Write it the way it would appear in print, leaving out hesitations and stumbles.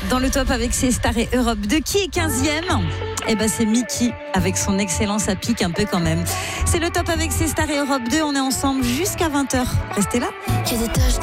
Dans le top avec ses stars et Europe 2, qui est 15e ? Eh ben c'est Mickey avec son excellence, ça pique un peu quand même. C'est le top avec ses stars et Europe 2, on est ensemble jusqu'à 20h. Restez là.